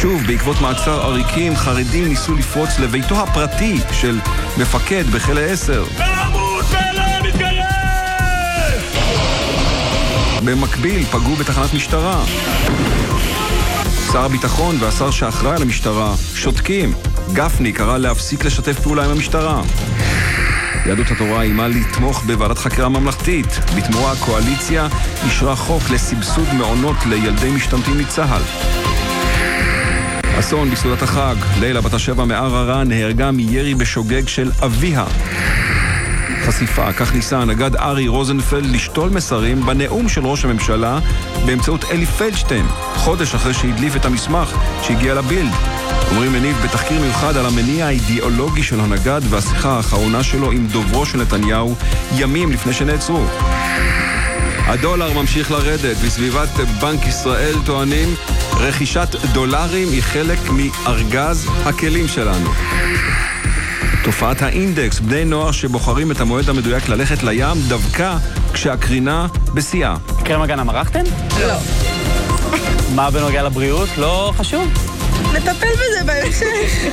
שוב, בעקבות מעצר עריקים, חרדים ניסו לפרוץ לביתו הפרטי של מפקד בחיל 10. למות ולא נתגייס! במקביל פגעו בתחנת משטרה. שר הביטחון והשר שאחראי על המשטרה שותקים. גפני קרא להפסיק לשתף פעולה עם המשטרה. יהדות התורה אימה לתמוך בוועדת חקירה ממלכתית. בתמורה הקואליציה אישרה חוק לסבסוד מעונות לילדי משתמטים מצה"ל. אסון בסעודת החג. לילה בת 7 מערערה נהרגה מירי בשוגג של אביה. חשיפה, כך ניסה הנגד ארי רוזנפלד לשתול מסרים בנאום של ראש הממשלה באמצעות אלי פלדשטיין, חודש אחרי שהדליף את המסמך שהגיע לבילד. אומרים מניב בתחקיר מיוחד על המניע האידיאולוגי של הנגד והשיחה האחרונה שלו עם דוברו של נתניהו ימים לפני שנעצרו. הדולר ממשיך לרדת, בסביבת בנק ישראל טוענים רכישת דולרים היא חלק מארגז הכלים שלנו. תופעת האינדקס, בני נוער שבוחרים את המועד המדויק ללכת לים דווקא כשהקרינה בשיאה. קרם הגנה מרחתם? לא. מה בנוגע לבריאות? לא חשוב? נטפל בזה בהמשך.